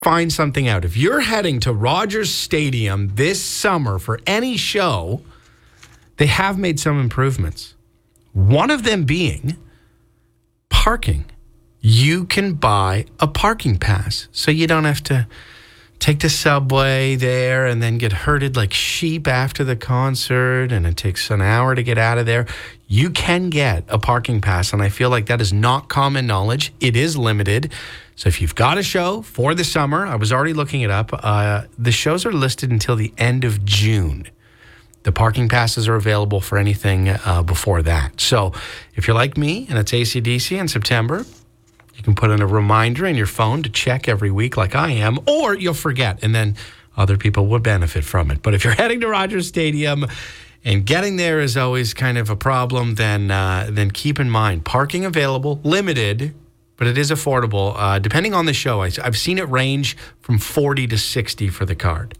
find something out. If you're heading to Rogers Stadium this summer for any show, they have made some improvements. One of them being parking. You can buy a parking pass, so you don't have to take the subway there and then get herded like sheep after the concert, and it takes an hour to get out of there. You can get a parking pass, and I feel like that is not common knowledge. It is limited. So if you've got a show for the summer, I was already looking it up. The shows are listed until the end of June. The parking passes are available for anything before that. So if you're like me and it's AC/DC in September, you can put in a reminder in your phone to check every week like I am, or you'll forget, and then other people would benefit from it. But if you're heading to Rogers Stadium and getting there is always kind of a problem, then keep in mind, parking available, limited, but it is affordable. Depending on the show, I've seen it range from $40 to $60 for the card.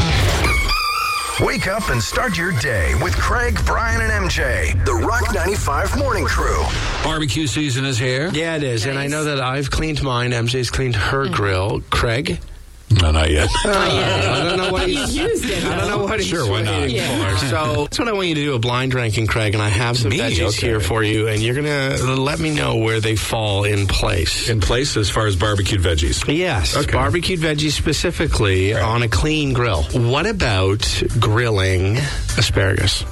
Wake up and start your day with Craig, Brian, and MJ. The Rock 95 Morning Crew. Barbecue season is here. Yeah, it is. Nice. And I know that I've cleaned mine. MJ's cleaned her grill. Craig? No, not yet. I don't know what he's used it. I don't know what he's Sure, why not? for. So that's what I want you to do, a blind ranking, Craig, and I have some veggies here for you, and you're going to let me know where they fall in place. In place as far as barbecued veggies? Yes, okay. Barbecued veggies specifically on a clean grill. What about grilling asparagus?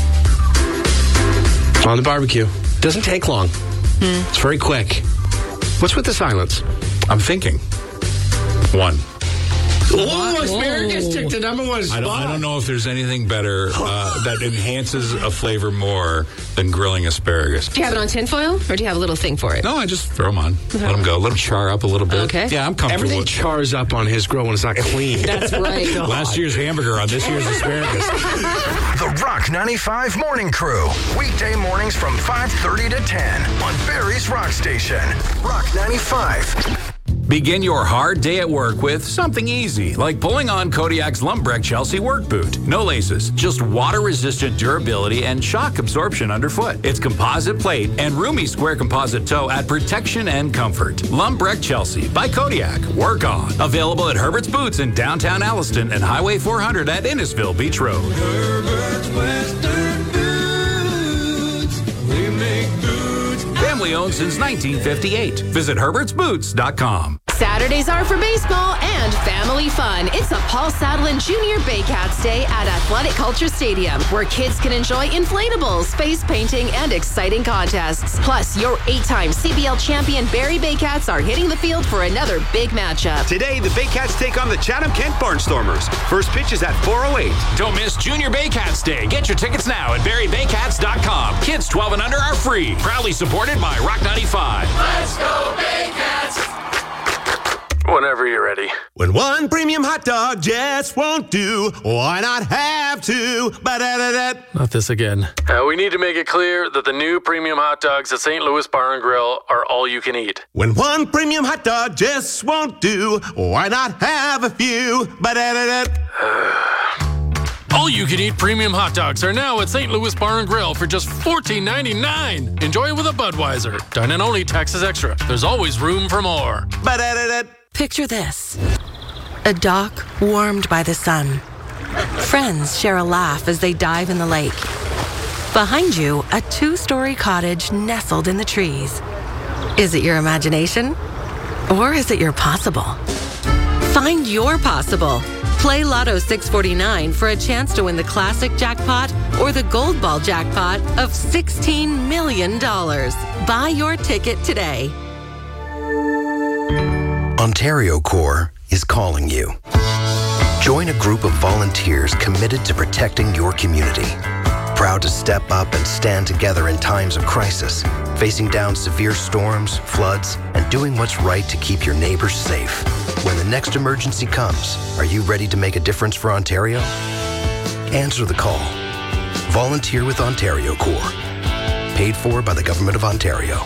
On the barbecue. Doesn't take long. It's very quick. What's with the silence? I'm thinking. 1. Oh, asparagus took the number one spot. I don't know if there's anything better that enhances a flavor more than grilling asparagus. Do you have it on tinfoil, or do you have a little thing for it? No, I just throw them on. Let them go. Let them char up a little bit. Okay. Yeah, I'm comfortable Everything with chars up on his grill when it's not clean. That's right. last year's hamburger on this year's asparagus. The Rock 95 Morning Crew. Weekday mornings from 5:30 to 10 on Barrie's Rock Station. Rock 95. Begin your hard day at work with something easy, like pulling on Kodiak's Lumbrecht Chelsea work boot. No laces, just water-resistant durability and shock absorption underfoot. Its composite plate and roomy square composite toe add protection and comfort. Lumbrecht Chelsea by Kodiak. Work on. Available at Herbert's Boots in downtown Alliston and Highway 400 at Innisfil Beach Road. Herbert's Western Boots. We make boots. Family owned since 1958. Visit herbertsboots.com. Saturdays are for baseball and family fun. It's a Paul Sadlin Jr. Baycats Day at Athletic Culture Stadium, where kids can enjoy inflatables, face painting, and exciting contests. Plus, your 8-time CBL champion Barrie Baycats are hitting the field for another big matchup. Today, the Baycats take on the Chatham-Kent Barnstormers. First pitch is at 4:08. Don't miss Junior Baycats Day. Get your tickets now at BarrieBaycats.com. Kids 12 and under are free. Proudly supported by Rock 95. Let's go Baycats! Whenever you're ready. When one premium hot dog just won't do, why not have two? Ba-da-da-da. Not this again. We need to make it clear that the new premium hot dogs at St. Louis Bar and Grill are all you can eat. When one premium hot dog just won't do, why not have a few? Ba-da-da-da. All you can eat premium hot dogs are now at St. Louis Bar and Grill for just $14.99. Enjoy it with a Budweiser. Dine in only, taxes extra. There's always room for more. Ba-da-da-da. Picture this. A dock warmed by the sun. Friends share a laugh as they dive in the lake. Behind you, a 2-story cottage nestled in the trees. Is it your imagination? Or is it your possible? Find your possible. Play Lotto 649 for a chance to win the classic jackpot or the gold ball jackpot of $16 million. Buy your ticket today. Ontario Corps is calling you. Join a group of volunteers committed to protecting your community. Proud to step up and stand together in times of crisis, facing down severe storms, floods, and doing what's right to keep your neighbors safe. When the next emergency comes, are you ready to make a difference for Ontario? Answer the call. Volunteer with Ontario Corps. Paid for by the Government of Ontario.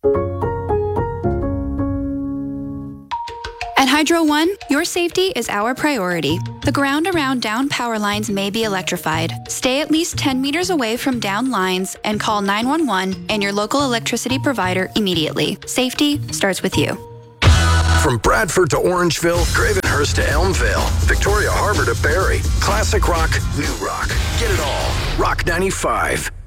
At Hydro One, your safety is our priority. The ground around down power lines may be electrified. Stay at least 10 meters away from down lines and call 911 and your local electricity provider immediately. Safety starts with you. From Bradford to Orangeville, Gravenhurst to Elmvale, Victoria Harbor to Barrie. Classic rock, new rock. Get it all. Rock 95.